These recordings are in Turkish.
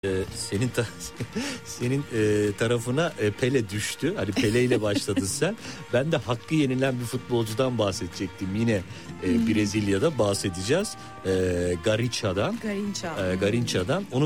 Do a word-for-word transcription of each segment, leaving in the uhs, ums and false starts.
Ee, senin ta- senin e, tarafına e, Pele düştü. Hani Pele ile başladın sen. Ben de hakkı yenilen bir futbolcudan bahsedecektim. Yine e, hmm. Brezilya'da bahsedeceğiz. E, Garrincha'dan. Garrincha. E, Garrincha'dan. Onun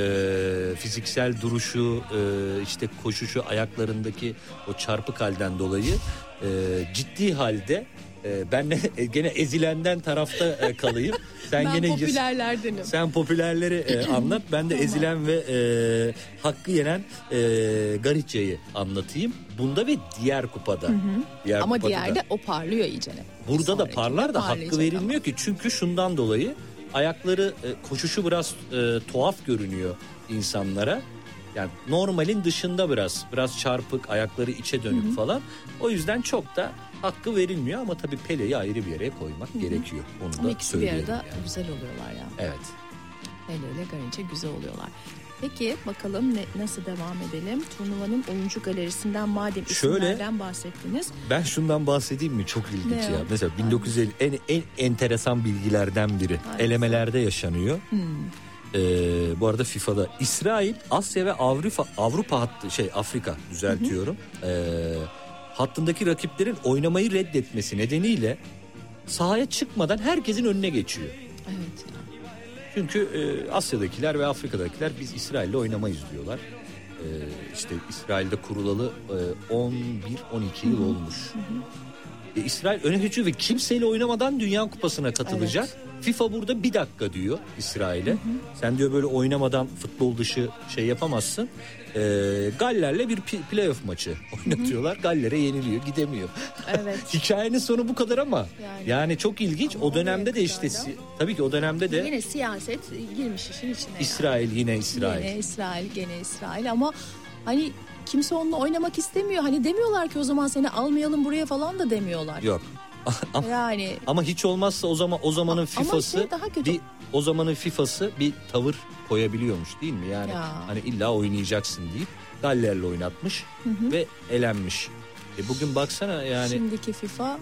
e, fiziksel duruşu, e, işte koşuşu, ayaklarındaki o çarpık halden dolayı e, ciddi halde e, ben de e, gene ezilenden tarafta e, kalayım. Sen ben gene popülerlerdenim. Sen popülerleri e, anlat. Ben de tamam. ezilen ve e, hakkı yenen e, Garrincha'yı anlatayım. Bunda ve diğer kupada. Hı hı. Diğer ama kupada diğerde da. O parlıyor iyicene. Burada Sonraki da parlar da hakkı verilmiyor ama. Ki. Çünkü şundan dolayı ayakları e, koşuşu biraz e, tuhaf görünüyor insanlara. Yani normalin dışında biraz biraz çarpık, ayakları içe dönük hı hı. falan. O yüzden çok da hakkı verilmiyor ama tabii Pele'yi ayrı bir yere koymak hı hı. gerekiyor. Onu ama da ikisi bir arada yani. güzel oluyorlar ya. Evet. Pele ile Garrincha güzel oluyorlar. Peki bakalım ne, nasıl devam edelim? Turnuvanın oyuncu galerisinden madem isimlerden Şöyle, bahsettiniz. Ben şundan bahsedeyim mi? Çok ilginç ne ya. O? Mesela bin dokuz yüz elli en, en enteresan bilgilerden biri. Hangisi? Elemelerde yaşanıyor. Hmm. Ee, bu arada FIFA'da İsrail, Asya ve Avrupa Avrupa hattı şey Afrika düzeltiyorum. Hı hı. Ee, hattındaki rakiplerin oynamayı reddetmesi nedeniyle sahaya çıkmadan herkesin önüne geçiyor. Evet. Çünkü e, Asya'dakiler ve Afrika'dakiler biz İsrail'le oynamayız diyorlar. E, işte İsrail'de kurulalı e, on bir on iki yıl olmuş. Hı hı. E, İsrail öne geçiyor ve kimseyle oynamadan Dünya Kupası'na katılacak. Evet. FIFA burada bir dakika diyor İsrail'e. Hı hı. Sen diyor böyle oynamadan futbol dışı şey yapamazsın. E, Galler'le bir playoff maçı oynatıyorlar. Hı hı. Galler'e yeniliyor, gidemiyor. Evet. Hikayenin sonu bu kadar ama yani, yani çok ilginç. Ama o dönemde de işte si- tabii ki o dönemde de yine siyaset girmiş işin içine. İsrail yani. yine İsrail. Yine İsrail, gene İsrail ama hani kimse onunla oynamak istemiyor. Hani demiyorlar ki o zaman seni almayalım buraya falan da demiyorlar. Yok. ama, yani ama hiç olmazsa o zaman o zamanın FIFA'sı şey daha kötü. bir o zamanın FIFA'sı bir tavır koyabiliyormuş değil mi? Yani ya. Hani illa oynayacaksın deyip Galler'le oynatmış hı hı. ve elenmiş. E bugün baksana yani. Şimdiki FIFA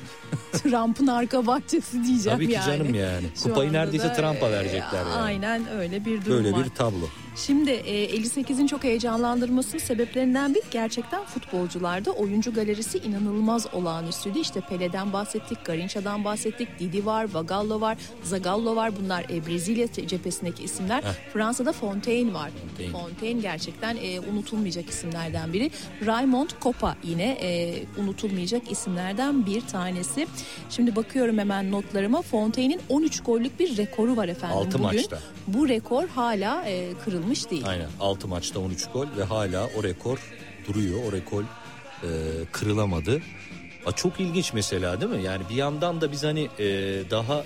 Trump'ın arka bahçesi diyeceğim Tabii ki yani. Canım yani. Şu Kupayı neredeyse Trump'a verecekler yani. Aynen öyle bir durum Böyle var. bir tablo. Şimdi e, elli sekizin çok heyecanlandırmasının sebeplerinden bir gerçekten futbolcularda oyuncu galerisi inanılmaz olağanüstüydü. İşte Pele'den bahsettik, Garrincha'dan bahsettik, Didi var, Vagallo var, Zagallo var. Bunlar e, Brezilya cephesindeki isimler. Heh. Fransa'da Fontaine var. Fontaine, Fontaine gerçekten e, unutulmayacak isimlerden biri. Raymond Kopa yine e, unutulmayacak isimlerden bir tanesi. Şimdi bakıyorum hemen notlarıma. Fontaine'in on üç gollük bir rekoru var efendim altı bugün. Maçta. Bu rekor hala e, kırılmış değil. Aynen. altı maçta on üç gol ve hala o rekor duruyor. O rekor e, kırılamadı. A, çok ilginç mesela değil mi? Yani bir yandan da biz hani e, daha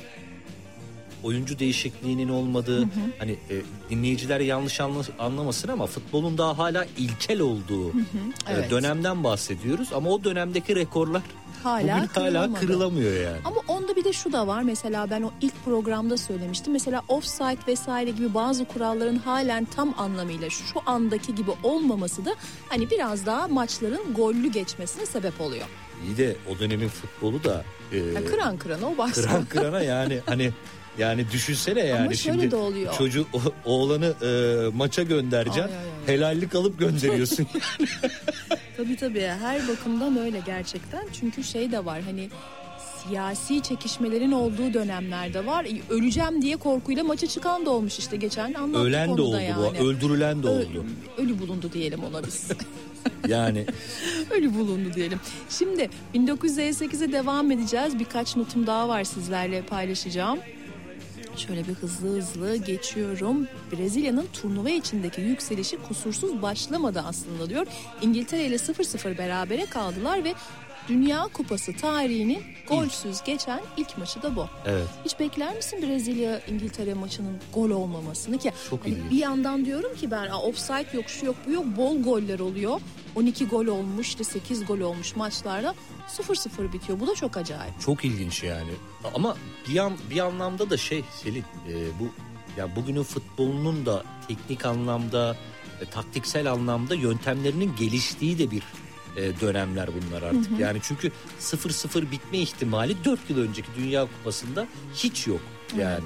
oyuncu değişikliğinin olmadığı, hı hı. hani e, dinleyiciler yanlış anla, anlamasın ama futbolun daha hala ilkel olduğu hı hı. Evet. e, dönemden bahsediyoruz ama o dönemdeki rekorlar hala, hala kırılamıyor yani. Ama onda bir de şu da var, mesela ben o ilk programda söylemiştim. Mesela offside vesaire gibi bazı kuralların halen tam anlamıyla şu andaki gibi olmaması da hani biraz daha maçların gollü geçmesine sebep oluyor. İyi de o dönemin futbolu da e, ya kıran kırana o başta. Kıran kırana yani hani yani düşünsene yani. Ama şöyle şimdi de oluyor. Çocuğu o, oğlanı e, maça göndereceksin. Ay, ay, ay. Helallik alıp gönderiyorsun yani. Tabii tabii her bakımdan öyle gerçekten. Çünkü şey de var, hani siyasi çekişmelerin olduğu dönemlerde var. Öleceğim diye korkuyla maça çıkan da olmuş işte, geçen anlattık. Ölen de oldu yani. bu. Öldürülen de Ö- oldu. Ölü bulundu diyelim ona biz. Yani ölü bulundu diyelim. Şimdi bin dokuz yüz elli sekize devam edeceğiz. Birkaç notum daha var sizlerle paylaşacağım. Şöyle bir hızlı hızlı geçiyorum. Brezilya'nın turnuva içindeki yükselişi kusursuz başlamadı aslında diyor. İngiltere ile sıfır sıfır berabere kaldılar ve Dünya Kupası tarihinin golsüz ilk. geçen ilk maçı da bu. Evet. Hiç bekler misin Brezilya İngiltere maçının gol olmamasını ki? Çok hani bir yandan diyorum ki ben offside yok, şu yok, bu yok, bol goller oluyor. on iki gol olmuş, işte sekiz gol olmuş maçlarda sıfır sıfır bitiyor. Bu da çok acayip. Çok ilginç yani. Ama bir an bir anlamda da şey Selin, e, bu ya bugünün futbolunun da teknik anlamda, e, taktiksel anlamda yöntemlerinin geliştiği de bir e, dönemler bunlar artık. Hı hı. Yani çünkü sıfır sıfır bitme ihtimali dört yıl önceki Dünya Kupası'nda hiç yok yani. Evet.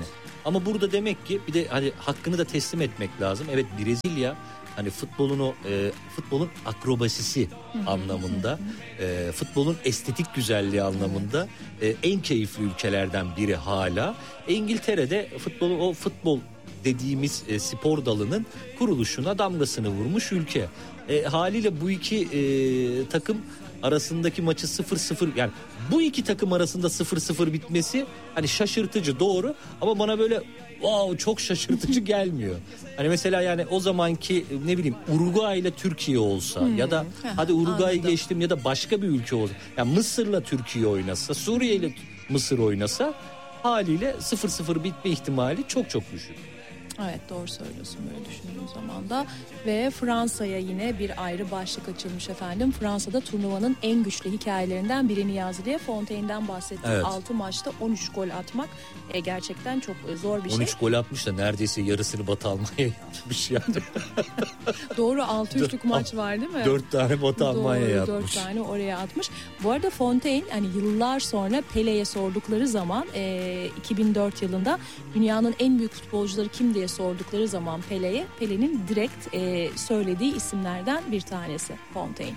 Ama burada demek ki bir de hani hakkını da teslim etmek lazım. Evet, Brezilya hani futbolun o e, futbolun akrobasisi anlamında, e, futbolun estetik güzelliği anlamında e, en keyifli ülkelerden biri hala. E, İngiltere'de futbolun o futbol dediğimiz e, spor dalının kuruluşuna damgasını vurmuş ülke. E, haliyle bu iki e, takım arasındaki maçı sıfır sıfır, yani bu iki takım arasında sıfır sıfır bitmesi hani şaşırtıcı, doğru, ama bana böyle wow çok şaşırtıcı gelmiyor. Hani mesela yani o zamanki ne bileyim Uruguay ile Türkiye olsa hmm. ya da hadi Uruguay'ı geçtim ya da başka bir ülke olsa, yani Mısır'la Türkiye oynasa, Suriye ile Mısır oynasa haliyle sıfır sıfır bitme ihtimali çok çok düşük. Evet, doğru söylüyorsun böyle düşündüğün zaman da. Ve Fransa'ya yine bir ayrı başlık açılmış efendim. Fransa'da turnuvanın en güçlü hikayelerinden birini yazdı diye Fontaine'den bahsetti. Evet. altı maçta on üç gol atmak e, gerçekten çok zor bir şey. on üç gol atmış da neredeyse yarısını Batı Almanya'ya yapmış yani. Doğru, altı üçlük maç var değil mi? dört tane Batı Almanya'ya atmış. dört tane oraya atmış. Bu arada Fontaine hani yıllar sonra Pele'ye sordukları zaman e, iki bin dört yılında dünyanın en büyük futbolcuları kim diye sordukları zaman Pele'ye, Pele'nin direkt e, söylediği isimlerden bir tanesi Fontaine.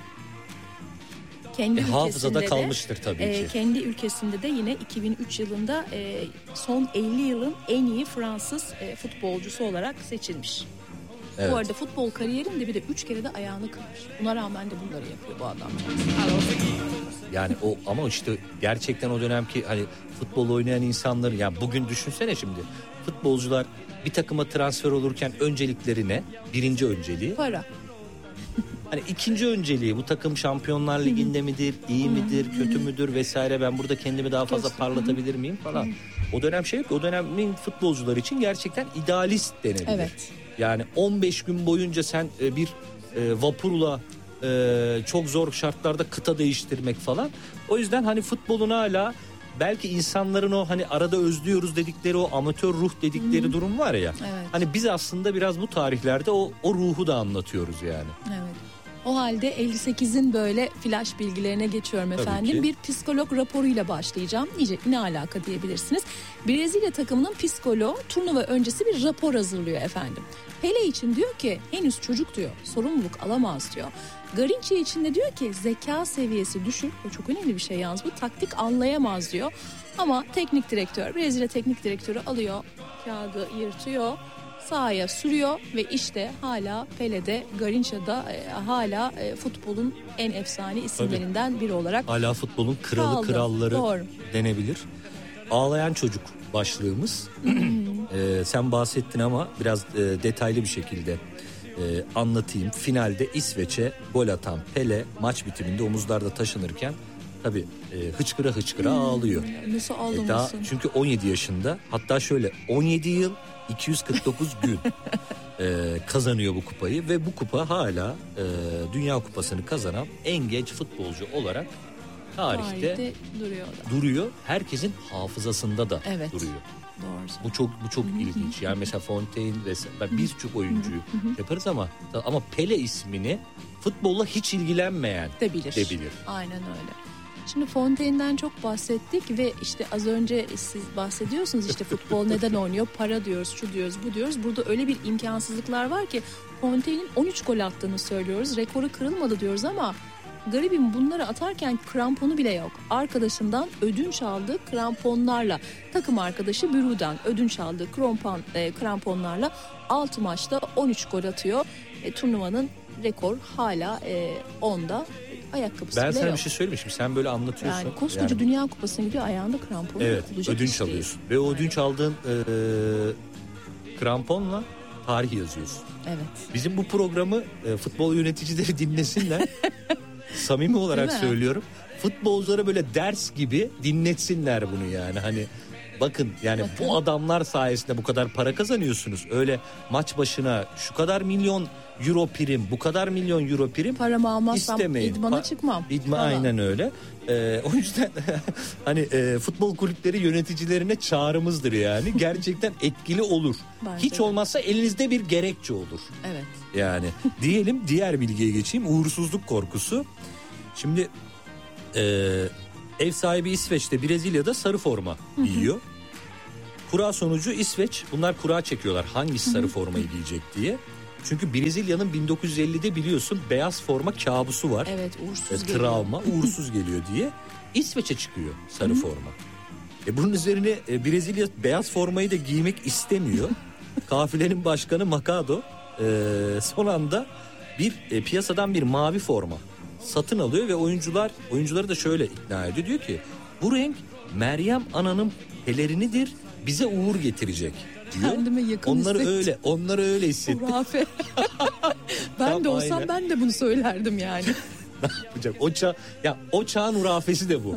Kendi e, hafızada kalmıştır tabii e, ki. Kendi ülkesinde de yine iki bin üç yılında e, son elli yılın en iyi Fransız e, futbolcusu olarak seçilmiş. Evet. Bu arada futbol kariyerinde bir de üç kere de ayağını kırmış. Buna rağmen de bunları yapıyor bu adam. Yani o ama işte gerçekten o dönemki hani futbol oynayan insanları, yani bugün düşünsene şimdi futbolcular bir takıma transfer olurken öncelikleri ne? Birinci önceliği para. Hani ikinci önceliği bu takım Şampiyonlar Ligi'nde midir, iyi midir, kötü müdür vesaire, ben burada kendimi daha fazla parlatabilir miyim falan. O dönem şey yok. O dönemin futbolcular için gerçekten idealist denebilir. Evet. Yani on beş gün boyunca sen bir vapurla çok zor şartlarda kıta değiştirmek falan. O yüzden hani futbolun hala belki insanların o hani arada özlüyoruz dedikleri o amatör ruh dedikleri hmm. durum var ya. Evet. Hani biz aslında biraz bu tarihlerde o o ruhu da anlatıyoruz yani. Evet. O halde elli sekizin böyle flash bilgilerine geçiyorum efendim. Bir psikolog raporuyla başlayacağım. Diyecek ne alaka diyebilirsiniz. Brezilya takımının psikoloğu turnuva öncesi bir rapor hazırlıyor efendim. Pele için diyor ki henüz çocuk diyor, sorumluluk alamaz diyor. Garincha için de diyor ki zeka seviyesi düşük. O çok önemli bir şey yalnız bu. Taktik anlayamaz diyor. Ama teknik direktör, Brezilya teknik direktörü alıyor, kağıdı yırtıyor, sahaya sürüyor ve işte hala Pele'de, Garincha'da e, hala e, futbolun en efsane isimlerinden Tabii. biri olarak hala futbolun kralı kaldı. Kralları Doğru. denebilir. Ağlayan çocuk başlığımız. ee, sen bahsettin ama biraz e, detaylı bir şekilde e, anlatayım. Finalde İsveç'e gol atan Pele maç bitiminde omuzlarda taşınırken tabii e, hıçkıra hıçkıra hmm. ağlıyor. Nasıl ağlamasın? E, daha, çünkü on yedi yaşında, hatta şöyle on yedi yıl iki yüz kırk dokuz gün e, kazanıyor bu kupayı ve bu kupa hala e, Dünya Kupası'nı kazanan en genç futbolcu olarak tarihte, tarihte duruyor, duruyor. Herkesin hafızasında da evet. duruyor. Doğru. Bu çok bu çok ilginç. Yani mesela Fontaine ve birçok oyuncuyu yaparız ama ama Pele ismini futbolla hiç ilgilenmeyen de bilir. De bilir. Aynen öyle. Şimdi Fontaine'den çok bahsettik ve işte az önce siz bahsediyorsunuz işte futbol neden oynuyor? Para diyoruz, şu diyoruz, bu diyoruz. Burada öyle bir imkansızlıklar var ki Fontaine'in on üç gol attığını söylüyoruz. Rekoru kırılmadı diyoruz ama garibim bunları atarken kramponu bile yok. Arkadaşından ödünç aldığı kramponlarla, takım arkadaşı Büru'dan ödünç aldığı krampon, e, kramponlarla altı maçta on üç gol atıyor. E, turnuvanın rekor hala e, onda. Ayakkabısı ben bile sana yok. Bir şey söyleyeyim şimdi sen böyle anlatıyorsun. Yani koskoca yani, Dünya Kupası'na gidiyor ayağında krampon. Evet, ödünç alıyorsun ve o ödünç aldığın e, kramponla tarih yazıyorsun. Evet. Bizim bu programı e, futbol yöneticileri dinlesinler. Samimi olarak söylüyorum. Futbolculara böyle ders gibi dinletsinler bunu yani. Hani bakın yani bakın. Bu adamlar sayesinde bu kadar para kazanıyorsunuz. Öyle maç başına şu kadar milyon euro prim, bu kadar milyon euro prim paramı almazsam istemeyin. idmana çıkmam. İdman aynen öyle. Ee, o yüzden hani e, futbol kulüpleri yöneticilerine çağrımızdır yani. Gerçekten etkili olur. Bence Hiç de. olmazsa elinizde bir gerekçe olur. Evet. Yani diyelim diğer bilgiye geçeyim. Uğursuzluk korkusu. Şimdi e, ev sahibi İsveç'te, Brezilya'da sarı forma giyiyor. Kura sonucu İsveç, bunlar kura çekiyorlar hangisi sarı formayı giyecek diye. Çünkü Brezilya'nın bin dokuz yüz ellide biliyorsun beyaz forma kabusu var. Evet, uğursuz e, geliyor. Travma, uğursuz geliyor diye. İsveç'e çıkıyor sarı Hı-hı. forma. E bunun üzerine e, Brezilya beyaz formayı da giymek istemiyor. Kafilenin başkanı Machado e, son anda bir e, piyasadan bir mavi forma satın alıyor ve oyuncular oyuncuları da şöyle ikna ediyor. Diyor ki bu renk Meryem Ana'nın pelerinidir, bize uğur getirecek diyor. Kendime yakın onları hissettim. öyle, onları öyle hissetti. Hurafe. Ben Tam de olsam aynen. ben de bunu söylerdim yani. Ne yapacak? O çağ, ya o çağın hurafesi de bu.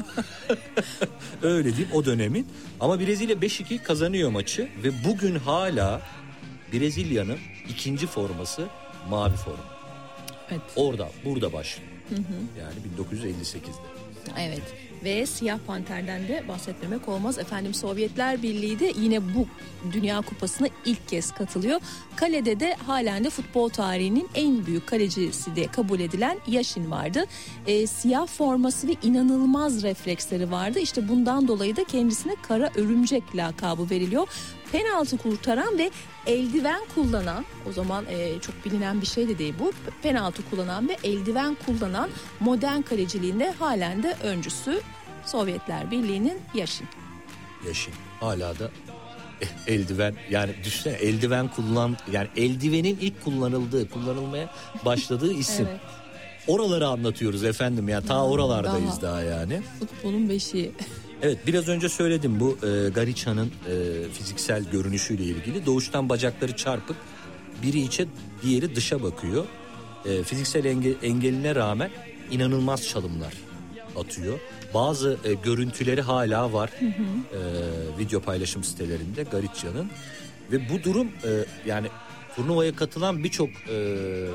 Öyle diyeyim, o dönemin. Ama Brezilya beş iki kazanıyor maçı ve bugün hala Brezilya'nın ikinci forması mavi forma. Evet. Orada, burada başlıyor. Hı hı. Yani bin dokuz yüz elli sekizde. Evet. Ve Siyah Panter'den de bahsetmemek olmaz. Efendim Sovyetler Birliği de yine bu Dünya Kupası'na ilk kez katılıyor. Kalede de halen de futbol tarihinin en büyük kalecisi de kabul edilen Yashin vardı. E, siyah forması ve inanılmaz refleksleri vardı. İşte bundan dolayı da kendisine Kara Örümcek lakabı veriliyor. Penaltı kurtaran ve eldiven kullanan, o zaman e, çok bilinen bir şey de değil bu, penaltı kullanan ve eldiven kullanan modern kaleciliğinde halen de öncüsü Sovyetler Birliği'nin Yashin. Yashin hala da eldiven, yani düşünsene eldiven kullan, yani eldivenin ilk kullanıldığı, kullanılmaya başladığı isim. Evet. Oraları anlatıyoruz efendim ya, ta oralardayız daha, daha yani. Futbolun beşiği. Evet, biraz önce söyledim bu e, Garica'nın e, fiziksel görünüşüyle ilgili. Doğuştan bacakları çarpık, biri içe diğeri dışa bakıyor. E, fiziksel enge, engeline rağmen inanılmaz çalımlar atıyor. Bazı e, görüntüleri hala var hı hı. E, video paylaşım sitelerinde Garica'nın. Ve bu durum e, yani turnuvaya katılan birçok e,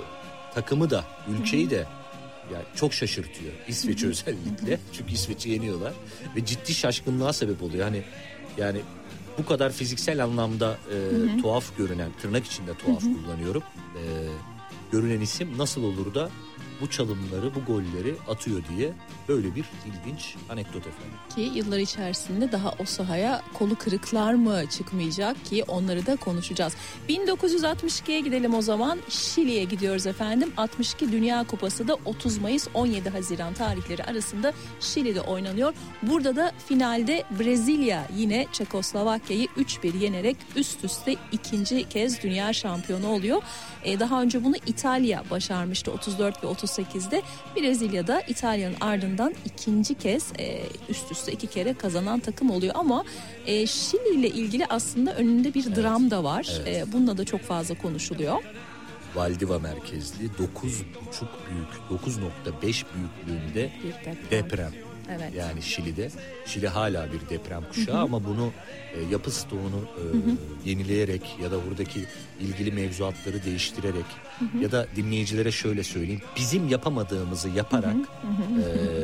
takımı da, ülkeyi de yani çok şaşırtıyor. İsveç özellikle. Çünkü İsveç'i yeniyorlar ve ciddi şaşkınlığa sebep oluyor. Hani yani bu kadar fiziksel anlamda e, tuhaf görünen, tırnak içinde tuhaf kullanıyorum. E, görünen isim nasıl olur da bu çalımları, bu golleri atıyor diye böyle bir ilginç anekdot efendim. Ki yıllar içerisinde daha o sahaya kolu kırıklar mı çıkmayacak ki onları da konuşacağız. bin dokuz yüz altmış ikiye gidelim o zaman. Şili'ye gidiyoruz efendim. altmış iki Dünya Kupası da otuz Mayıs on yedi Haziran tarihleri arasında Şili'de oynanıyor. Burada da finalde Brezilya yine Çekoslovakya'yı üç bir yenerek üst üste ikinci kez dünya şampiyonu oluyor. Ee, daha önce bunu İtalya başarmıştı otuz dört ve otuz sekizde. Brezilya'da İtalya'nın ardından ikinci kez e, üst üste iki kere kazanan takım oluyor. Ama e, Şili ile ilgili aslında önünde bir evet. dram da var. Evet. E, bununla da çok fazla konuşuluyor. Valdiva merkezli dokuz buçuk büyük, dokuz nokta beş büyüklüğünde bir deprem. deprem. Evet. Yani Şili'de. Şili hala bir deprem kuşağı, hı hı. ama bunu e, yapı stoğunu e, hı hı. yenileyerek ya da buradaki ilgili mevzuatları değiştirerek hı hı. ya da dinleyicilere şöyle söyleyeyim. Bizim yapamadığımızı yaparak hı hı.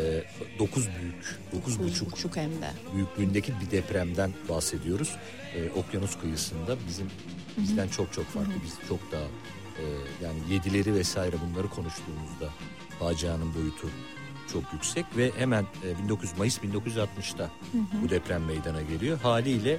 E, dokuz büyük, dokuz buçuk hem de büyüklüğündeki bir depremden bahsediyoruz. E, okyanus kıyısında bizim bizden hı hı. çok çok farklı. Hı hı. Biz çok daha e, yani yedileri vesaire bunları konuştuğumuzda facianın boyutu çok yüksek ve hemen bin dokuz yüz Mayıs bin dokuz yüz altmışta hı hı. bu deprem meydana geliyor. Haliyle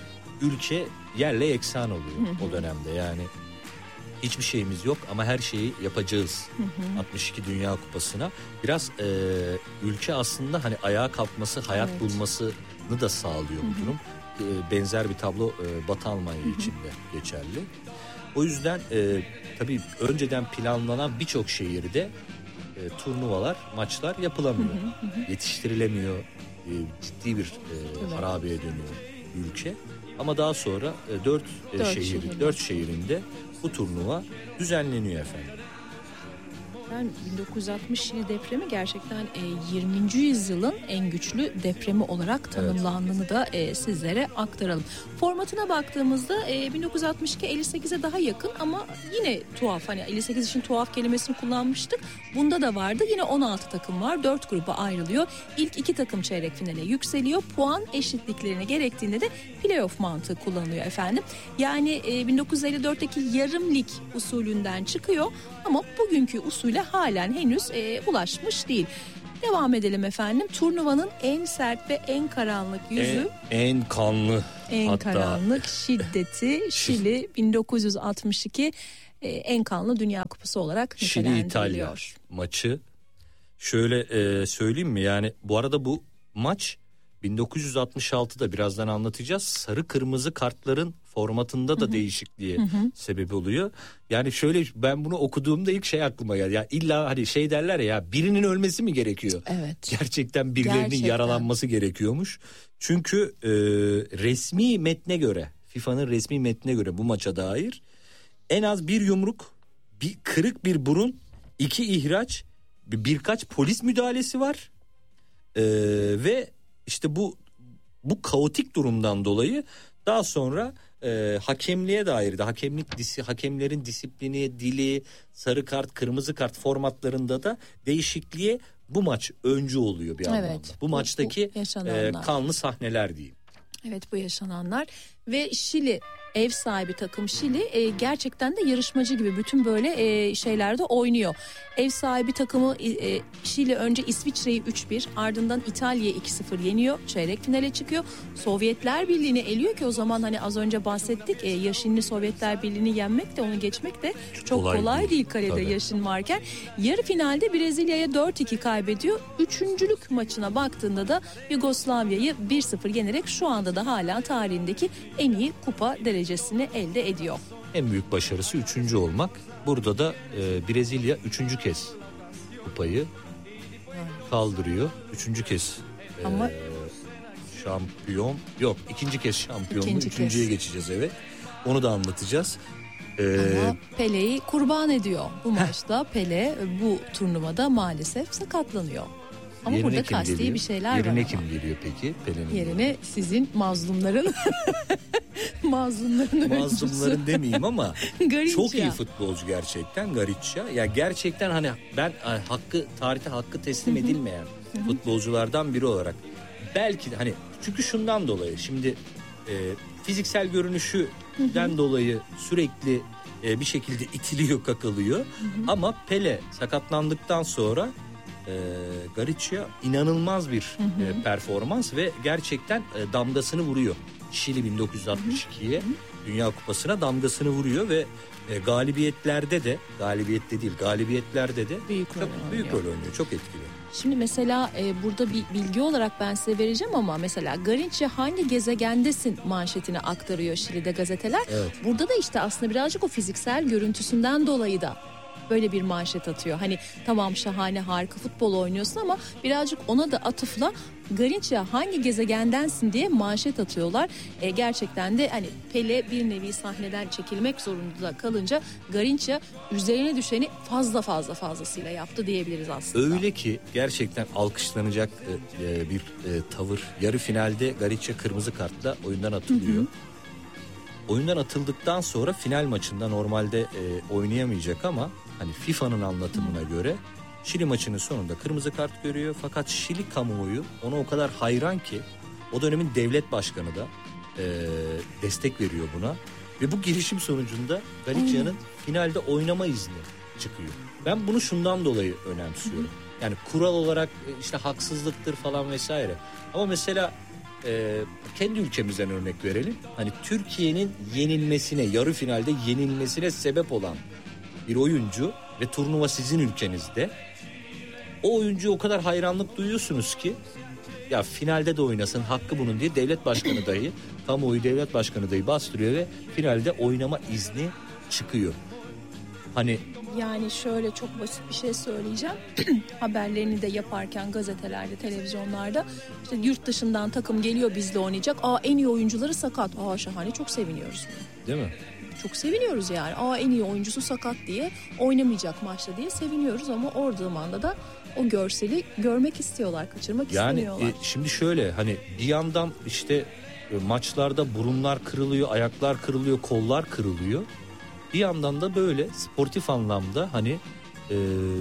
ülke yerle yeksan oluyor hı hı. o dönemde. Yani hiçbir şeyimiz yok ama her şeyi yapacağız. Hı hı. altmış iki Dünya Kupası'na. Biraz e, ülke aslında hani ayağa kalkması, hayat evet. bulmasını da sağlıyor bu durum. E, benzer bir tablo e, Batı Almanya hı hı. için de geçerli. O yüzden e, tabii önceden planlanan birçok şehirde E, turnuvalar, maçlar yapılamıyor. Hı hı hı. Yetiştirilemiyor. E, ciddi bir e, evet. harabeye dönüyor ülke. Ama daha sonra e, dört, e, dört, şehir, şehirde. dört şehrinde bu turnuva düzenleniyor efendim. Yani bin dokuz yüz altmış Şili depremi gerçekten yirminci yüzyılın en güçlü depremi olarak tanımlandığını evet. da e, sizlere aktaralım. Formatına baktığımızda e, bin dokuz yüz altmış iki elli sekize daha yakın ama yine tuhaf. Hani elli sekiz için tuhaf kelimesini kullanmıştık. Bunda da vardı. Yine on altı takım var. dört gruba ayrılıyor. İlk iki takım çeyrek finale yükseliyor. Puan eşitliklerini gerektiğinde de playoff mantığı kullanılıyor efendim. Yani e, bin dokuz yüz elli dörtteki yarım lig usulünden çıkıyor ama bugünkü usule halen henüz e, ulaşmış değil. Devam edelim efendim. Turnuvanın en sert ve en karanlık yüzü. En, en kanlı En Hatta... karanlık şiddeti Şili bin dokuz yüz altmış iki e, en kanlı Dünya Kupası olarak nitelendiriliyor. Şili-İtalya maçı. Şöyle e, söyleyeyim mi? Yani bu arada bu maç bin dokuz yüz altmış altıda birazdan anlatacağız. Sarı kırmızı kartların formatında da hı hı. değişikliğe hı hı. sebep oluyor. Yani şöyle ben bunu okuduğumda ilk şey aklıma geldi. Ya illa hani şey derler ya, birinin ölmesi mi gerekiyor? Evet. Gerçekten birilerinin Gerçekten. yaralanması gerekiyormuş. Çünkü e, resmi metne göre, FIFA'nın resmi metnine göre bu maça dair en az bir yumruk, bir kırık bir burun, iki ihraç, bir, birkaç polis müdahalesi var. E, ve işte bu bu kaotik durumdan dolayı daha sonra e, hakemliğe dair de hakemlik disi, hakemlerin disiplini, dili, sarı kart, kırmızı kart formatlarında da değişikliğe bu maç öncü oluyor bir anlamda. Evet, bu, bu maçtaki bu e, kanlı sahneler diyeyim. Evet, bu yaşananlar ve Şili ev sahibi takım Şili e, gerçekten de yarışmacı gibi bütün böyle e, şeylerde oynuyor. Ev sahibi takımı e, Şili önce İsviçre'yi üç bir, ardından İtalya'yı iki sıfır yeniyor. Çeyrek finale çıkıyor. Sovyetler Birliği'ni eliyor ki o zaman hani az önce bahsettik e, Yaşinli Sovyetler Birliği'ni yenmek de onu geçmek de çok kolay, kolay değil, değil kalede Tabii. Yaşin varken. Yarı finalde Brezilya'ya dört iki kaybediyor. Üçüncülük maçına baktığında da Yugoslavya'yı bir sıfır yenerek şu anda da hala tarihindeki en iyi kupa derecesini elde ediyor. En büyük başarısı üçüncü olmak. Burada da e, Brezilya üçüncü kez kupayı kaldırıyor. Üçüncü kez e, Ama... şampiyon. Yok, ikinci kez şampiyonluğu. İkinci Üçüncüye kez. geçeceğiz evet. Onu da anlatacağız. Ee... Ama Pele'yi kurban ediyor. Bu maçta Pele bu turnuvada maalesef sakatlanıyor. Ama yerine burada kasti geliyor? bir şeyler yerine var Yerine kim geliyor peki? Pelin'in yerine yerine sizin mazlumların mazlumların mazlumların demeyeyim ama çok iyi futbolcu gerçekten Garrincha. Ya gerçekten hani ben hakkı tarihte hakkı teslim edilmeyen futbolculardan biri olarak belki hani çünkü şundan dolayı şimdi e, fiziksel görünüşüden dolayı sürekli e, bir şekilde itiliyor, kakılıyor. Ama Pele sakatlandıktan sonra E, Garrincha inanılmaz bir hı hı. E, performans ve gerçekten e, damgasını vuruyor. Şili bin dokuz yüz altmış ikiye hı hı. Dünya Kupası'na damgasını vuruyor ve e, galibiyetlerde de galibiyette değil galibiyetlerde de büyük çok rol büyük rol oynuyor. Çok etkili. Şimdi mesela e, burada bir bilgi olarak ben size vereceğim ama mesela Garrincha hangi gezegendesin manşetini aktarıyor Şili'de gazeteler. Evet. Burada da işte aslında birazcık o fiziksel görüntüsünden dolayı da böyle bir manşet atıyor. Hani tamam şahane harika futbol oynuyorsun ama birazcık ona da atıfla Garrincha hangi gezegendensin diye manşet atıyorlar. E, gerçekten de hani Pele bir nevi sahneden çekilmek zorunda kalınca Garrincha üzerine düşeni fazla fazla fazlasıyla yaptı diyebiliriz aslında. Öyle ki gerçekten alkışlanacak e, bir e, tavır. Yarı finalde Garrincha kırmızı kartla oyundan atılıyor. Hı hı. Oyundan atıldıktan sonra final maçında normalde e, oynayamayacak ama hani FIFA'nın anlatımına hmm. göre Şili maçının sonunda kırmızı kart görüyor. Fakat Şili kamuoyu ona o kadar hayran ki o dönemin devlet başkanı da e, destek veriyor buna. Ve bu girişim sonucunda Garrincha'nın hmm. finalde oynama izni çıkıyor. Ben bunu şundan dolayı önemsiyorum. Hmm. Yani kural olarak işte haksızlıktır falan vesaire. Ama mesela e, kendi ülkemizden örnek verelim. Hani Türkiye'nin yenilmesine, yarı finalde yenilmesine sebep olan bir oyuncu ve turnuva sizin ülkenizde. O oyuncuya o kadar hayranlık duyuyorsunuz ki ya finalde de oynasın hakkı bunun diye devlet başkanı dahi, kamuoyu devlet başkanı dahi bastırıyor ve finalde oynama izni çıkıyor. Hani yani şöyle çok basit bir şey söyleyeceğim. Haberlerini de yaparken gazetelerde, televizyonlarda işte yurt dışından takım geliyor bizle oynayacak. Aa en iyi oyuncuları sakat. Aa şahane, çok seviniyoruz. Değil mi? Çok seviniyoruz yani. Aa en iyi oyuncusu sakat diye oynamayacak maçta diye seviniyoruz ama orada zamanda da o görseli görmek istiyorlar, kaçırmak yani, istemiyorlar. Yani e, şimdi şöyle hani bir yandan işte e, maçlarda burunlar kırılıyor, ayaklar kırılıyor, kollar kırılıyor. Bir yandan da böyle sportif anlamda hani e,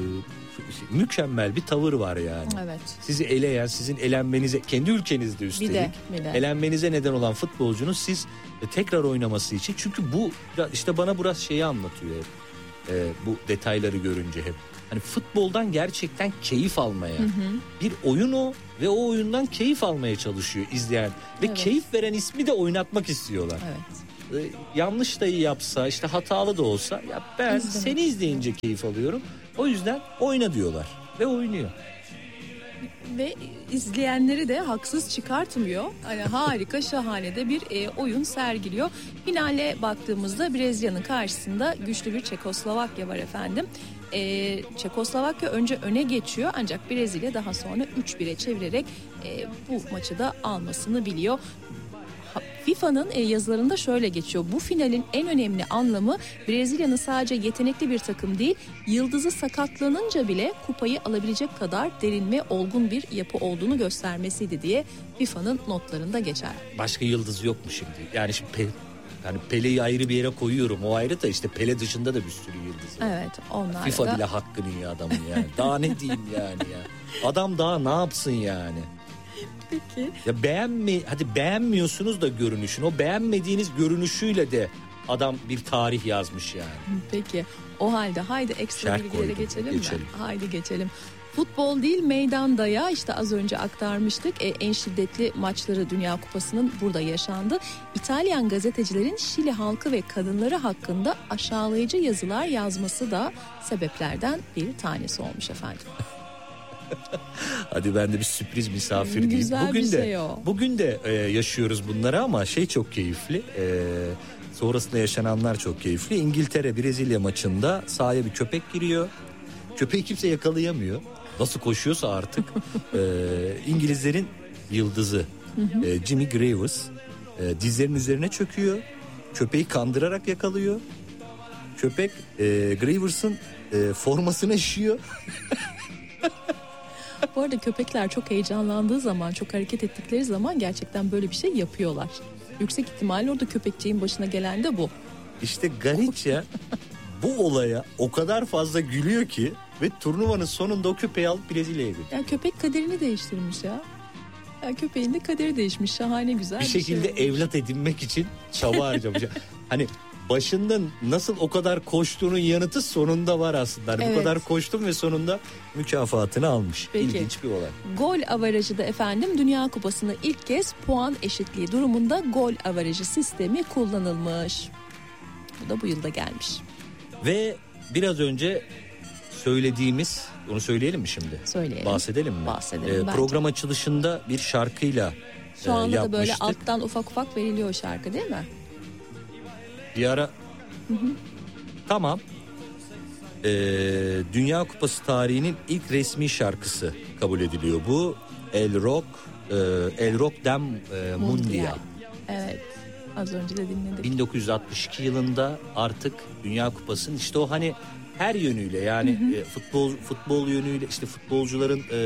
mükemmel bir tavır var yani. Evet. Sizi eleyen, sizin elenmenize, kendi ülkenizde üstelik bir de, bir de. elenmenize neden olan futbolcunun siz tekrar oynaması için. Çünkü bu işte bana biraz şeyi anlatıyor. e, bu detayları görünce hep. Hani futboldan gerçekten keyif almaya. Hı hı. Bir oyun o ve o oyundan keyif almaya çalışıyor izleyen. Ve evet. keyif veren ismi de oynatmak istiyorlar. Evet. Ee, yanlış da iyi yapsa, işte hatalı da olsa, ya ben İzlemek seni izleyince keyif alıyorum. O yüzden oyna diyorlar ve oynuyor. Ve izleyenleri de haksız çıkartmıyor. Hani harika, şahane de bir e, oyun sergiliyor. Finale baktığımızda Brezilya'nın karşısında güçlü bir Çekoslovakya var efendim. Ee, Çekoslovakya önce öne geçiyor ancak Brezilya daha sonra üç bire çevirerek e, bu maçı da almasını biliyor. FIFA'nın yazılarında şöyle geçiyor. Bu finalin en önemli anlamı Brezilya'nın sadece yetenekli bir takım değil, yıldızı sakatlanınca bile kupayı alabilecek kadar derin ve olgun bir yapı olduğunu göstermesiydi diye FIFA'nın notlarında geçer. Başka yıldız yok mu şimdi? Yani şimdi Pe- yani Pele'yi ayrı bir yere koyuyorum. O ayrı da işte Pele dışında da bir sürü yıldız var. Evet, onlar FIFA da... bile hakkını yiyor adamın yani. Daha ne diyeyim yani ya. Adam daha ne yapsın yani? Peki. Ya beğenme, hadi beğenmiyorsunuz da görünüşün. O beğenmediğiniz görünüşüyle de adam bir tarih yazmış yani. Peki. O halde haydi ekstra Şerh bilgilere koydum. geçelim, geçelim mi? Haydi geçelim. Futbol değil meydanda ya, işte az önce aktarmıştık. E, en şiddetli maçları Dünya Kupası'nın burada yaşandı. İtalyan gazetecilerin Şili halkı ve kadınları hakkında aşağılayıcı yazılar yazması da sebeplerden bir tanesi olmuş efendim. Hadi ben de bir sürpriz misafir diyeyim. Güzel bugün bir de şey o. bugün de e, yaşıyoruz bunları ama şey çok keyifli. E, sonrasında yaşananlar çok keyifli. İngiltere Brezilya maçında sahaya bir köpek giriyor. Köpeği kimse yakalayamıyor. Nasıl koşuyorsa artık. e, İngilizlerin yıldızı e, Jimmy Greaves e, dizlerinin üzerine çöküyor. Köpeği kandırarak yakalıyor. Köpek e, Graves'ın e, formasını eşiyor. Bu arada köpekler çok heyecanlandığı zaman, çok hareket ettikleri zaman gerçekten böyle bir şey yapıyorlar. Yüksek ihtimalle orada köpekçiğin başına gelen de bu. İşte Garinca bu olaya o kadar fazla gülüyor ki ve turnuvanın sonunda o köpeği alıp Brezilya'ya götürüyor. Ya köpek kaderini değiştirmiş ya. Ya köpeğin de kaderi değişmiş, şahane güzel bir, bir şekilde şey evlat edinmek için çaba harcamış. Hani başında nasıl o kadar koştuğunun yanıtı sonunda var aslında. Hani evet. Bu kadar koştum ve sonunda mükafatını almış. Peki. İlginç bir olay. Gol avarajı da efendim Dünya Kupası'nda ilk kez puan eşitliği durumunda gol avarajı sistemi kullanılmış. Bu da bu yılda gelmiş. Ve biraz önce söylediğimiz, onu söyleyelim mi şimdi? Söyleyelim. Bahsedelim mi? Bahsedelim. Ee, program açılışında bir şarkıyla Şu anda e, da böyle alttan ufak ufak veriliyor şarkı değil mi? Bir ara hı hı. Tamam ee, Dünya Kupası tarihinin ilk resmi şarkısı kabul ediliyor bu. El Rock e, El Rock dem e, Mundial. Evet, az önce de dinledik. bin dokuz yüz altmış iki yılında artık Dünya Kupası'nın işte o hani her yönüyle yani hı hı. E, futbol futbol yönüyle işte futbolcuların e,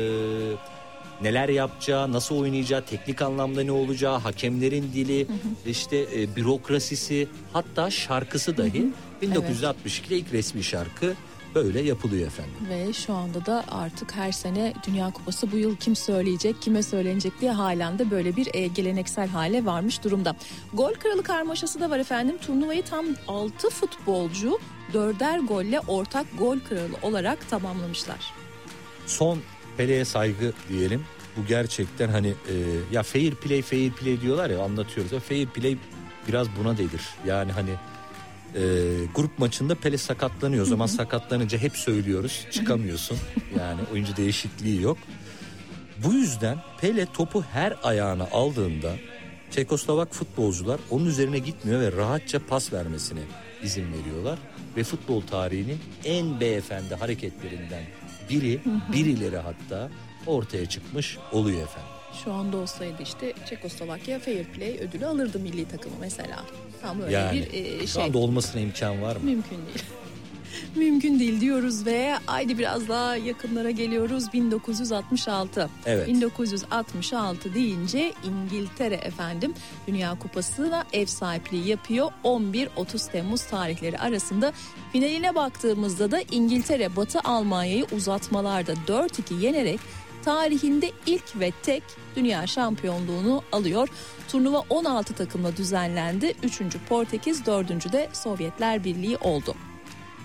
neler yapacağı, nasıl oynayacağı, teknik anlamda ne olacağı, hakemlerin dili, hı hı. işte e, bürokrasisi, hatta şarkısı dahi hı hı. bin dokuz yüz altmış ikide evet. ilk resmi şarkı böyle yapılıyor efendim. Ve şu anda da artık her sene Dünya Kupası bu yıl kim söyleyecek, kime söylenecek diye halen de böyle bir e, geleneksel hale varmış durumda. Gol kralı karmaşası da var efendim. Turnuvayı tam altı futbolcu dörder golle ortak gol kralı olarak tamamlamışlar. Son Pele'ye saygı diyelim. Bu gerçekten hani e, ya fair play fair play diyorlar ya, anlatıyoruz. Ya fair play biraz buna denir. Yani hani e, grup maçında Pele sakatlanıyor. O zaman sakatlanınca hep söylüyoruz. Çıkamıyorsun. Yani oyuncu değişikliği yok. Bu yüzden Pele topu her ayağına aldığında Çekoslovak futbolcular onun üzerine gitmiyor ve rahatça pas vermesine izin veriyorlar. Ve futbol tarihinin en beyefendi hareketlerinden biri, birileri hatta ortaya çıkmış oluyor efendim. Şu anda olsaydı işte Çekoslovakya Fair Play ödülü alırdı milli takımı mesela. Tam öyle yani, bir e, şey. Şu anda olmasına imkan var mı? Mümkün değil. Mümkün değil diyoruz ve haydi biraz daha yakınlara geliyoruz. bin dokuz yüz altmış altı. Evet. bin dokuz yüz altmış altı deyince İngiltere efendim Dünya Kupası'na ev sahipliği yapıyor. on bir otuz Temmuz tarihleri arasında finaline baktığımızda da İngiltere Batı Almanya'yı uzatmalarda dört iki yenerek tarihinde ilk ve tek dünya şampiyonluğunu alıyor. Turnuva on altı takımla düzenlendi. üçüncü Portekiz, dördüncü de Sovyetler Birliği oldu.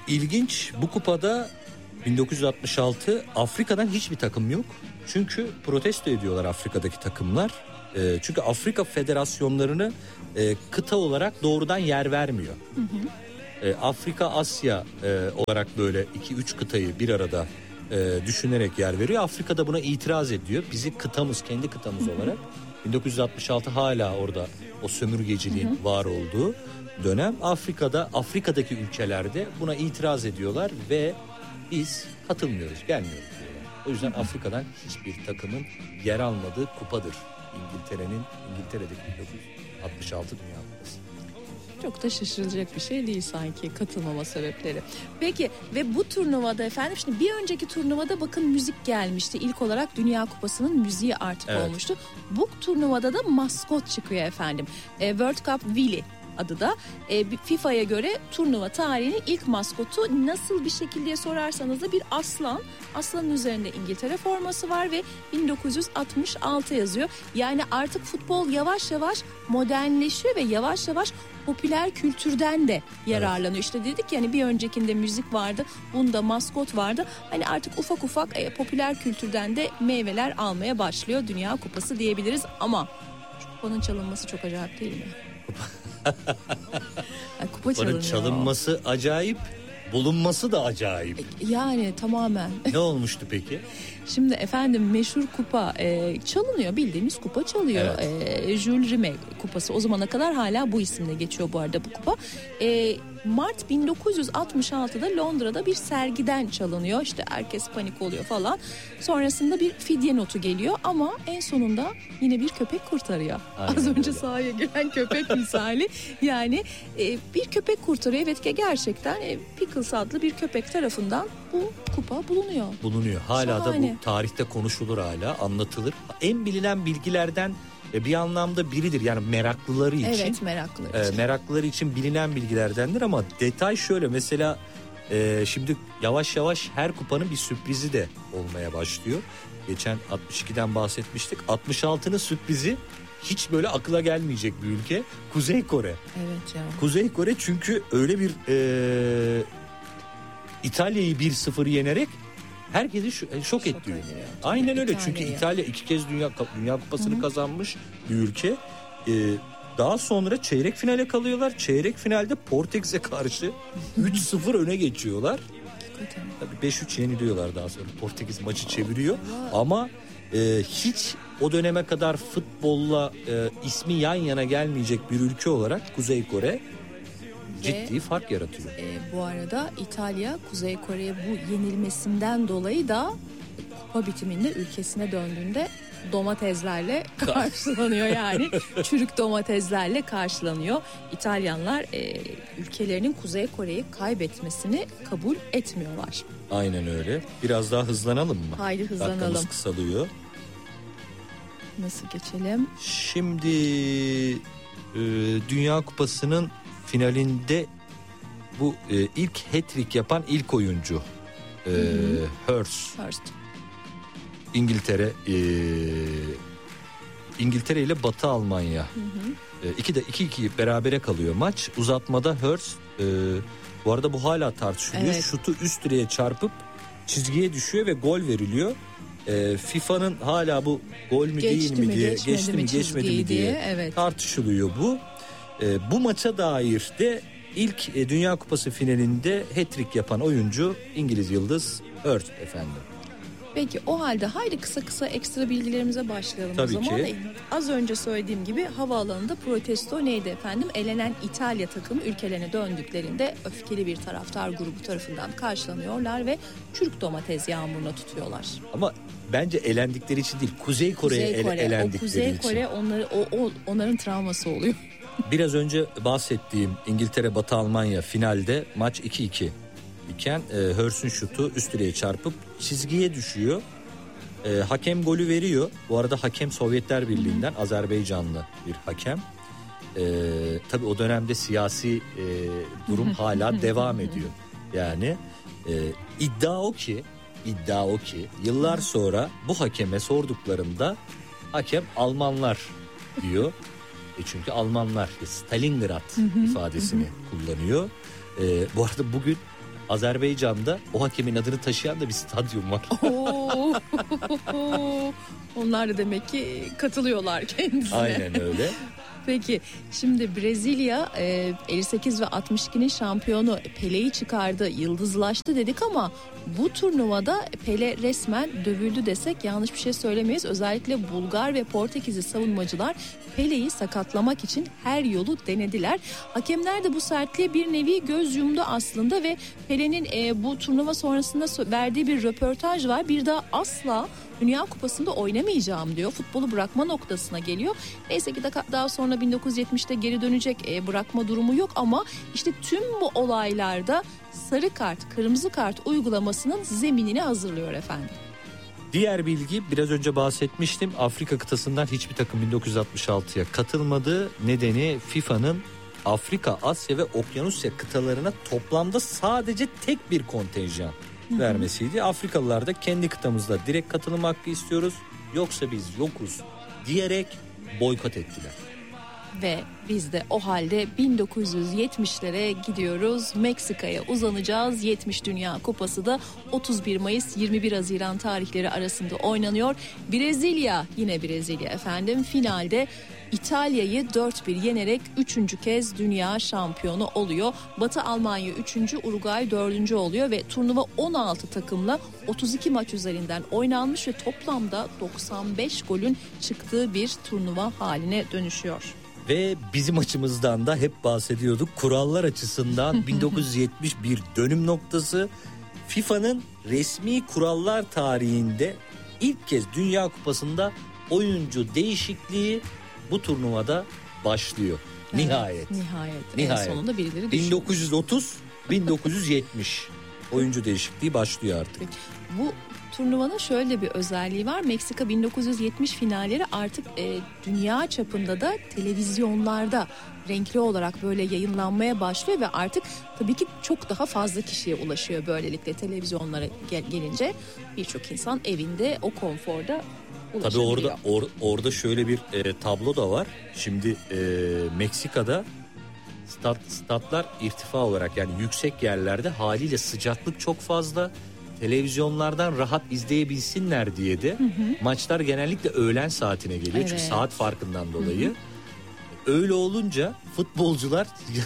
ilginç, bu kupada bin dokuz yüz altmış altı Afrika'dan hiçbir takım yok. Çünkü protesto ediyorlar Afrika'daki takımlar. E, çünkü Afrika federasyonlarını e, kıta olarak doğrudan yer vermiyor. Hı hı. E, Afrika, Asya e, olarak böyle iki üç kıtayı bir arada e, düşünerek yer veriyor. Afrika'da buna itiraz ediyor. Bizi kıtamız, kendi kıtamız hı hı. olarak. bin dokuz yüz altmış altı hala orada o sömürgeciliğin hı hı. var olduğu dönem. Afrika'da, Afrika'daki ülkelerde buna itiraz ediyorlar ve biz katılmıyoruz, gelmiyoruz diyorlar. O yüzden hı hı. Afrika'dan hiçbir takımın yer almadığı kupadır İngiltere'nin, İngiltere'deki bin dokuz yüz altmış altı Dünya Kupası. Çok da şaşırılacak bir şey değil sanki katılmama sebepleri. Peki ve bu turnuvada efendim, şimdi bir önceki turnuvada bakın müzik gelmişti. İlk olarak Dünya Kupası'nın müziği artık evet. olmuştu. Bu turnuvada da maskot çıkıyor efendim. E, World Cup Willy adı da. E, FIFA'ya göre turnuva tarihinin ilk maskotu nasıl bir şekilde diye sorarsanız da bir aslan. Aslanın üzerinde İngiltere forması var ve bin dokuz yüz altmış altı yazıyor. Yani artık futbol yavaş yavaş modernleşiyor ve yavaş yavaş popüler kültürden de yararlanıyor. Evet. İşte dedik yani bir öncekinde müzik vardı, bunda maskot vardı. Hani artık ufak ufak e, popüler kültürden de meyveler almaya başlıyor Dünya Kupası diyebiliriz. Ama şu kupanın çalınması çok acayip değil mi? Yani kupa çalınıyor. Çalınması acayip, bulunması da acayip. Yani tamamen. Ne olmuştu peki? Şimdi efendim meşhur kupa e, çalınıyor, bildiğimiz kupa çalıyor. Evet. E, Jules Rimet kupası, o zamana kadar hala bu isimle geçiyor bu arada bu kupa. E, Mart bin dokuz yüz altmış altıda Londra'da bir sergiden çalınıyor. İşte herkes panik oluyor falan. Sonrasında bir fidye notu geliyor ama en sonunda yine bir köpek kurtarıyor. Aynen Az önce öyle. Sahaya giren köpek misali. Yani e, bir köpek kurtarıyor. Evet ki gerçekten e, Pickles adlı bir köpek tarafından bu kupa bulunuyor. Bulunuyor. Hala Şahane. Da bu tarihte konuşulur, hala anlatılır. En bilinen bilgilerden bir anlamda biridir. Yani meraklıları için. Evet, meraklıları için. E, meraklıları için bilinen bilgilerdendir ama detay şöyle. Mesela e, şimdi yavaş yavaş her kupanın bir sürprizi de olmaya başlıyor. Geçen altmış ikiden bahsetmiştik. altmış altının sürprizi hiç böyle akla gelmeyecek bir ülke. Kuzey Kore. Evet ya. Kuzey Kore çünkü öyle bir e, İtalya'yı bir sıfır yenerek herkesi şok, şok etti. Aynen öyle. İtalya'ya. Çünkü İtalya iki kez Dünya Dünya Kupası'nı Hı-hı. kazanmış bir ülke. Ee, daha sonra çeyrek finale kalıyorlar. Çeyrek finalde Portekiz'e karşı üç sıfır öne geçiyorlar. Tabii beş üç yeniliyorlar daha sonra. Portekiz maçı çeviriyor. Ama e, hiç o döneme kadar futbolla e, ismi yan yana gelmeyecek bir ülke olarak Kuzey Kore ciddi fark yaratıyor. E, bu arada İtalya Kuzey Kore'ye bu yenilmesinden dolayı da kupa bitiminde ülkesine döndüğünde domateslerle karşılanıyor. Yani çürük domateslerle karşılanıyor. İtalyanlar e, ülkelerinin Kuzey Kore'yi kaybetmesini kabul etmiyorlar. Aynen öyle. Biraz daha hızlanalım mı? Haydi hızlanalım. Dakikamız kısalıyor. Nasıl geçelim? Şimdi e, Dünya Kupası'nın finalinde bu e, ilk hat-trick yapan ilk oyuncu e, Hurst. Hurst. İngiltere e, İngiltere ile Batı Almanya. Hı hı. E, iki de iki iki berabere kalıyor maç. Uzatmada Hurst e, bu arada bu hala tartışılıyor. Evet. Şutu üst direğe çarpıp çizgiye düşüyor ve gol veriliyor. E, FIFA'nın hala bu gol mü geçti değil mi, mi diye geçti mi geçmedi mi diye, diye evet. tartışılıyor bu. E, bu maça dair de ilk e, Dünya Kupası finalinde hat-trick yapan oyuncu İngiliz yıldız Hurst efendim. Peki o halde haydi kısa kısa ekstra bilgilerimize başlayalım. Tabii o zaman. Ki. Az önce söylediğim gibi havaalanında protesto neydi efendim? Elenen İtalya takımı ülkelerine döndüklerinde öfkeli bir taraftar grubu tarafından karşılanıyorlar ve çürük domates yağmuruna tutuyorlar. Ama bence elendikleri için değil, Kuzey Kore'ye Kuzey Kore, el, elendikleri o Kuzey için. Kuzey Kore onları, o, o, onların travması oluyor. Biraz önce bahsettiğim İngiltere Batı Almanya finalde maç iki iki iken e, Hurst'un şutu üst direğe çarpıp çizgiye düşüyor. E, hakem golü veriyor. Bu arada hakem Sovyetler Birliği'nden, Hı-hı. Azerbaycanlı bir hakem. E, tabii o dönemde siyasi e, durum hala devam ediyor. Yani e, iddia o ki iddia o ki yıllar sonra bu hakeme sorduklarında hakem Almanlar diyor. E çünkü Almanlar Stalingrad ifadesini kullanıyor. E, bu arada bugün Azerbaycan'da o hakemin adını taşıyan da bir stadyum var. Oo. Onlar da demek ki katılıyorlar kendisine. Aynen öyle. Peki şimdi Brezilya elli sekiz ve altmış ikinin şampiyonu Pele'yi çıkardı, yıldızlaştı dedik ama bu turnuvada Pele resmen dövüldü desek yanlış bir şey söylemeyiz. Özellikle Bulgar ve Portekizli savunmacılar Pele'yi sakatlamak için her yolu denediler. Hakemler de bu sertliğe bir nevi göz yumdu aslında ve Pele'nin e, bu turnuva sonrasında verdiği bir röportaj var. Bir daha asla Dünya Kupası'nda oynamayacağım diyor. Futbolu bırakma noktasına geliyor. Neyse ki daha sonra bin dokuz yüz yetmişte geri dönecek, e, bırakma durumu yok ama işte tüm bu olaylarda sarı kart, kırmızı kart uygulamasının zeminini hazırlıyor efendim. Diğer bilgi, biraz önce bahsetmiştim. Afrika kıtasından hiçbir takım bin dokuz yüz altmış altıya katılmadı. Nedeni FIFA'nın Afrika, Asya ve Okyanusya kıtalarına toplamda sadece tek bir kontenjan vermesiydi. Afrikalılar da kendi kıtamızda direkt katılım hakkı istiyoruz, yoksa biz yokuz diyerek boykot ettiler. Ve biz de o halde bin dokuz yüz yetmişlere gidiyoruz. Meksika'ya uzanacağız. yetmiş Dünya Kupası da otuz bir Mayıs yirmi bir Haziran tarihleri arasında oynanıyor. Brezilya, yine Brezilya efendim, finalde İtalya'yı dört bir yenerek üçüncü kez dünya şampiyonu oluyor. Batı Almanya üçüncü, Uruguay dördüncü oluyor ve turnuva on altı takımla otuz iki maç üzerinden oynanmış ve toplamda doksan beş golün çıktığı bir turnuva haline dönüşüyor. Ve bizim açımızdan da hep bahsediyorduk. Kurallar açısından bin dokuz yüz yetmiş bir dönüm noktası. FIFA'nın resmi kurallar tarihinde ilk kez Dünya Kupası'nda oyuncu değişikliği bu turnuvada başlıyor. Evet, nihayet. Nihayet. Nihayet. En sonunda birileri düşünmüş. bin dokuz yüz otuz bin dokuz yüz yetmiş oyuncu değişikliği başlıyor artık. Bu turnuvanın şöyle bir özelliği var. Meksika bin dokuz yüz yetmiş finalleri artık e, dünya çapında da televizyonlarda renkli olarak böyle yayınlanmaya başlıyor ve artık tabii ki çok daha fazla kişiye ulaşıyor böylelikle televizyonlara gel- gelince. Birçok insan evinde o konforda ulaşabiliyor. Tabii orada or, orada şöyle bir e, tablo da var. Şimdi e, Meksika'da stat, statlar irtifa olarak, yani yüksek yerlerde, haliyle sıcaklık çok fazla. Televizyonlardan rahat izleyebilsinler diye de hı hı. maçlar genellikle öğlen saatine geliyor. Evet. Çünkü saat farkından dolayı. Hı hı. Öyle olunca futbolcular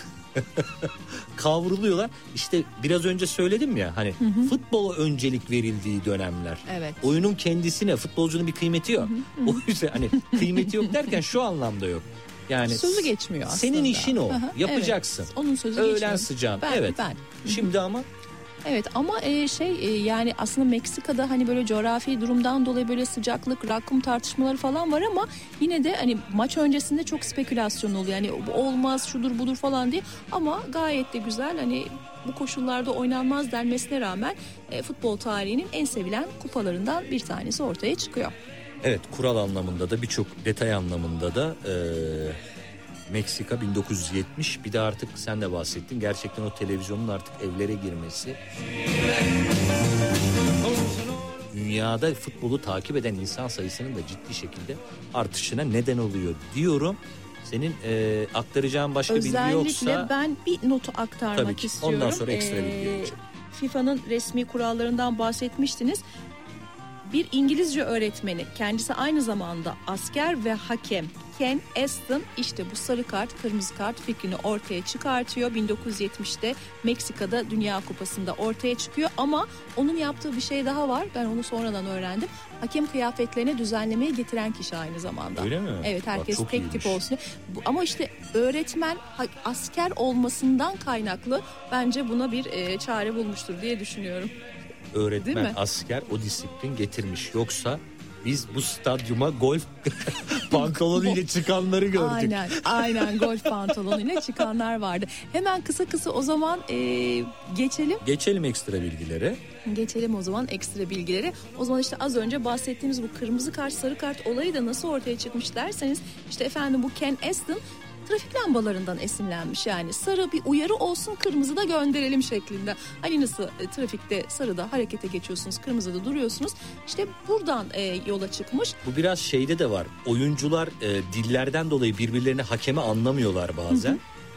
kavruluyorlar. İşte biraz önce söyledim ya, hani hı hı. futbola öncelik verildiği dönemler. Evet. Oyunun kendisine, futbolcunun bir kıymeti yok. Hı hı. O yüzden hani kıymeti yok derken şu anlamda yok. Yani sözü geçmiyor aslında. Senin işin o. Aha, yapacaksın. Evet. Onun sözü öğlen geçmiyor. sıcağın. Ben, evet. Ben. Şimdi ama Evet ama e, şey e, yani aslında Meksika'da hani böyle coğrafi durumdan dolayı böyle sıcaklık, rakım tartışmaları falan var ama yine de hani maç öncesinde çok spekülasyon oluyor. Yani olmaz, şudur budur falan diye, ama gayet de güzel, hani bu koşullarda oynanmaz denmesine rağmen e, futbol tarihinin en sevilen kupalarından bir tanesi ortaya çıkıyor. Evet, kural anlamında da, birçok detay anlamında da e, Meksika bin dokuz yüz yetmiş, bir de artık sen de bahsettin, gerçekten o televizyonun artık evlere girmesi, dünyada futbolu takip eden insan sayısının da ciddi şekilde artışına neden oluyor diyorum. Senin e, aktaracağın başka Özellikle bilgi yoksa... Özellikle ben bir notu aktarmak tabii ki. istiyorum. Ondan sonra ekstra ee, bilgi vereceğim. FIFA'nın resmi kurallarından bahsetmiştiniz. Bir İngilizce öğretmeni, kendisi aynı zamanda asker ve hakem Ken Aston, işte bu sarı kart, kırmızı kart fikrini ortaya çıkartıyor. bin dokuz yüz yetmişte Meksika'da Dünya Kupası'nda ortaya çıkıyor ama onun yaptığı bir şey daha var. Ben onu sonradan öğrendim. Hakem kıyafetlerine düzenlemeyi getiren kişi aynı zamanda. Öyle mi? Evet, herkes Bak, tek iyiymiş. tip olsun. Bu, ama işte öğretmen asker olmasından kaynaklı bence buna bir e, çare bulmuştur diye düşünüyorum. Öğretmen, asker o disiplin getirmiş. Yoksa biz bu stadyuma golf pantolonuyla çıkanları gördük. Aynen, aynen golf pantolonuyla çıkanlar vardı. Hemen kısa kısa o zaman e, geçelim. Geçelim ekstra bilgilere. Geçelim o zaman ekstra bilgileri. O zaman işte az önce bahsettiğimiz bu kırmızı kart, sarı kart olayı da nasıl ortaya çıkmış derseniz, işte efendim bu Ken Aston trafik lambalarından esinlenmiş, yani sarı bir uyarı olsun, kırmızı da gönderelim şeklinde. Hani nasıl e, trafikte sarıda harekete geçiyorsunuz, kırmızıda duruyorsunuz, işte buradan e, yola çıkmış. Bu biraz şeyde de var, oyuncular e, dillerden dolayı birbirlerini, hakemi anlamıyorlar bazen. Hı hı.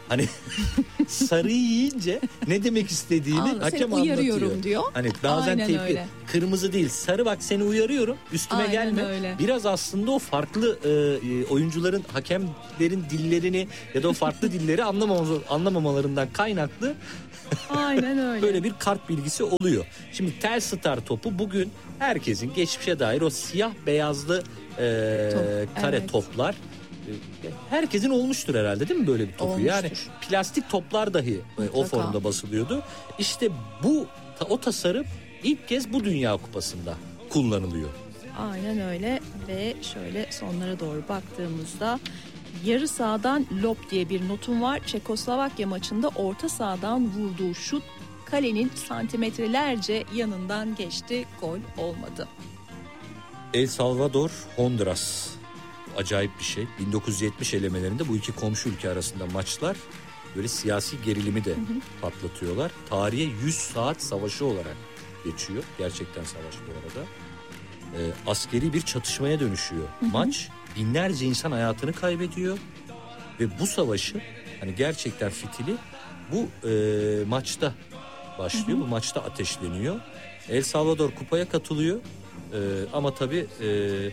Hani sarıyı yiyince ne demek istediğini Aa, hakem uyarıyorum anlatıyor. Diyor. Hani bazen Aynen tepki öyle. kırmızı değil sarı, bak seni uyarıyorum üstüme Aynen gelme. öyle. Biraz aslında o farklı e, e, oyuncuların, hakemlerin dillerini ya da o farklı dilleri anlamamaz, anlamamalarından kaynaklı Aynen öyle. böyle bir kart bilgisi oluyor. Şimdi Telstar topu bugün herkesin geçmişe dair o siyah beyazlı e, Top, kare evet. toplar herkesin olmuştur herhalde, değil mi böyle bir topu? Olmuştur. Yani plastik toplar dahi Mutlaka. o formda basılıyordu. İşte bu o tasarım ilk kez bu Dünya Kupası'nda kullanılıyor. Aynen öyle ve şöyle sonlara doğru baktığımızda yarı sahadan lob diye bir notum var. Çekoslovakya maçında orta sahadan vurduğu şut kalenin santimetrelerce yanından geçti. Gol olmadı. El Salvador, Honduras. Acayip bir şey. bin dokuz yüz yetmiş elemelerinde bu iki komşu ülke arasında maçlar böyle siyasi gerilimi de hı hı. patlatıyorlar. Tarihe yüz saat savaşı olarak geçiyor. Gerçekten savaş bu arada. Ee, askeri bir çatışmaya dönüşüyor. Hı hı. Maç, binlerce insan hayatını kaybediyor. Ve bu savaşı hani gerçekten fitili bu e, maçta başlıyor. Hı hı. Bu maçta ateşleniyor. El Salvador kupaya katılıyor. Ee, ama tabii e,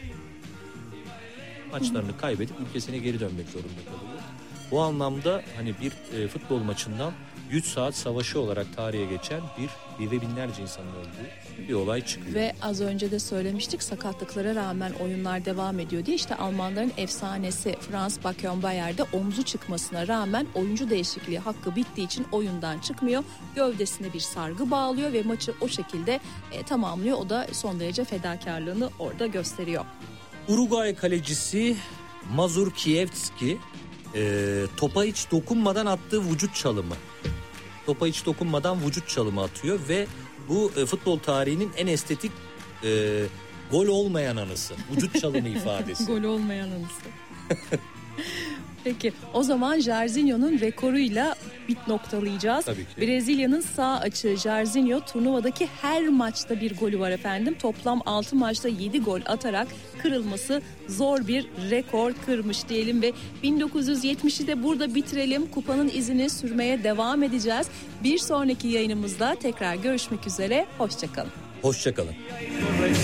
maçlarını kaybedip ülkesine geri dönmek zorunda kalıyor. Bu anlamda hani bir e, futbol maçından yüz saat savaşı olarak tarihe geçen bir ve binlerce insanın öldüğü bir olay çıkıyor. Ve az önce de söylemiştik, sakatlıklara rağmen oyunlar devam ediyor diye. İşte Almanların efsanesi Franz Beckenbauer'de omzu çıkmasına rağmen oyuncu değişikliği hakkı bittiği için oyundan çıkmıyor. Gövdesine bir sargı bağlıyor ve maçı o şekilde e, tamamlıyor. O da son derece fedakarlığını orada gösteriyor. Uruguay kalecisi Mazurkiewicz e, topa hiç dokunmadan attığı vücut çalımı. Topa hiç dokunmadan vücut çalımı atıyor ve bu e, futbol tarihinin en estetik e, gol olmayan anısı. Vücut çalımı ifadesi. Gol olmayan anısı. Peki o zaman Jairzinho'nun rekoruyla bit noktalayacağız. Brezilya'nın sağ açığı Jairzinho turnuvadaki her maçta bir golü var efendim. Toplam altı maçta yedi gol atarak kırılması zor bir rekor kırmış diyelim ve bin dokuz yüz yetmişi de burada bitirelim. Kupanın izini sürmeye devam edeceğiz. Bir sonraki yayınımızda tekrar görüşmek üzere. Hoşçakalın. Hoşçakalın.